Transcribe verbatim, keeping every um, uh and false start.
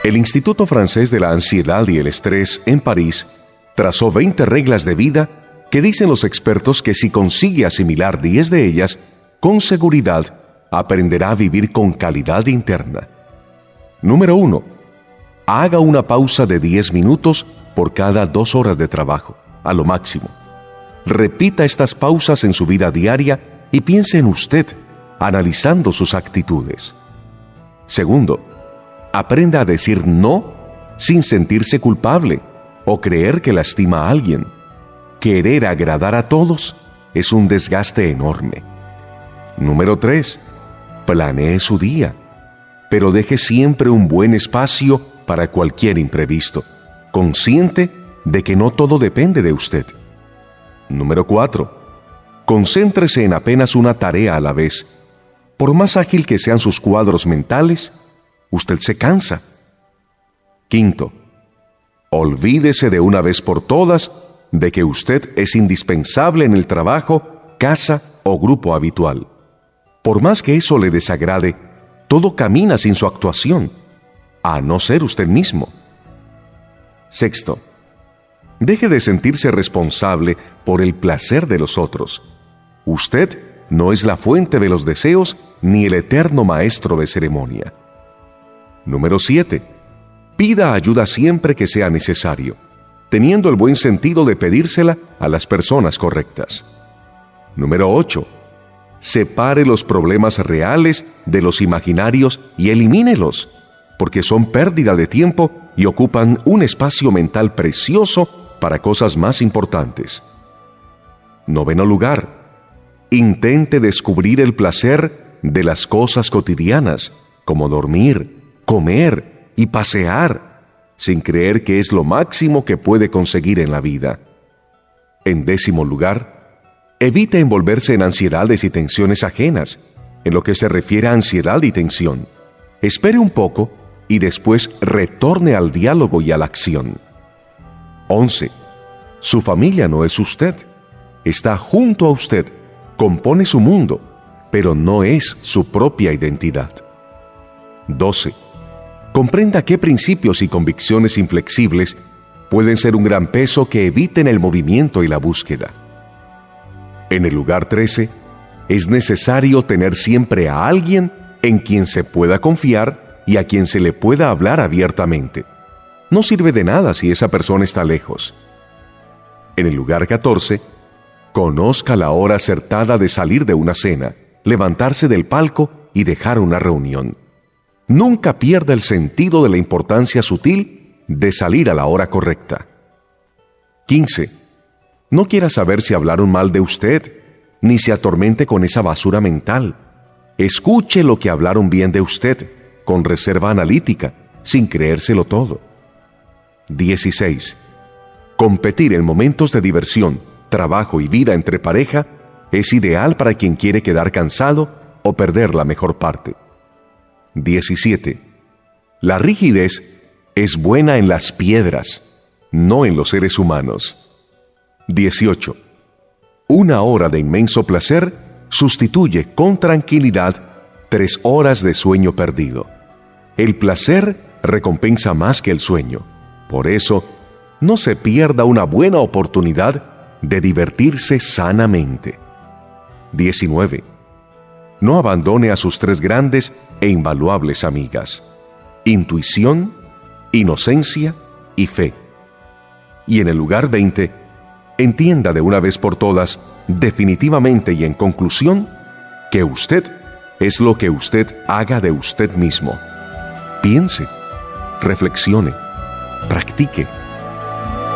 El Instituto Francés de la Ansiedad y el Estrés en París trazó veinte reglas de vida que dicen los expertos que si consigue asimilar diez de ellas, con seguridad aprenderá a vivir con calidad interna. Número uno. Haga una pausa de diez minutos por cada dos horas de trabajo, a lo máximo. Repita estas pausas en su vida diaria y piense en usted, analizando sus actitudes. Segundo, aprenda a decir no sin sentirse culpable o creer que lastima a alguien. Querer agradar a todos es un desgaste enorme. Número tres. Planee su día, pero deje siempre un buen espacio para cualquier imprevisto, consciente de que no todo depende de usted. Número cuatro. Concéntrese en apenas una tarea a la vez. Por más ágil que sean sus cuadros mentales, usted se cansa. Quinto. Olvídese de una vez por todas de que usted es indispensable en el trabajo, casa o grupo habitual. Por más que eso le desagrade, todo camina sin su actuación, a no ser usted mismo. Sexto. Deje de sentirse responsable por el placer de los otros. Usted no es la fuente de los deseos ni el eterno maestro de ceremonia. Número siete. Pida ayuda siempre que sea necesario, teniendo el buen sentido de pedírsela a las personas correctas. Número ocho. Separe los problemas reales de los imaginarios y elimínelos, porque son pérdida de tiempo y ocupan un espacio mental precioso para cosas más importantes. Noveno lugar. Intente descubrir el placer de las cosas cotidianas, como dormir, comer y pasear, sin creer que es lo máximo que puede conseguir en la vida. En décimo lugar, evite envolverse en ansiedades y tensiones ajenas, en lo que se refiere a ansiedad y tensión. Espere un poco y después retorne al diálogo y a la acción. once. Su familia no es usted. Está junto a usted, compone su mundo, pero no es su propia identidad. doce. Comprenda qué principios y convicciones inflexibles pueden ser un gran peso que eviten el movimiento y la búsqueda. En el lugar trece, es necesario tener siempre a alguien en quien se pueda confiar y a quien se le pueda hablar abiertamente. No sirve de nada si esa persona está lejos. En el lugar catorce, conozca la hora acertada de salir de una cena, levantarse del palco y dejar una reunión. Nunca pierda el sentido de la importancia sutil de salir a la hora correcta. quince. No quiera saber si hablaron mal de usted, ni se atormente con esa basura mental. Escuche lo que hablaron bien de usted, con reserva analítica, sin creérselo todo. dieciséis. Competir en momentos de diversión, trabajo y vida entre pareja es ideal para quien quiere quedar cansado o perder la mejor parte. diecisiete. La rigidez es buena en las piedras, no en los seres humanos. dieciocho. Una hora de inmenso placer sustituye con tranquilidad tres horas de sueño perdido. El placer recompensa más que el sueño. Por eso, no se pierda una buena oportunidad de divertirse sanamente. diecinueve. No abandone a sus tres grandes e invaluables amigas: intuición, inocencia y fe. Y en el lugar veinte, entienda de una vez por todas, definitivamente y en conclusión, que usted es lo que usted haga de usted mismo. Piense, reflexione, practique.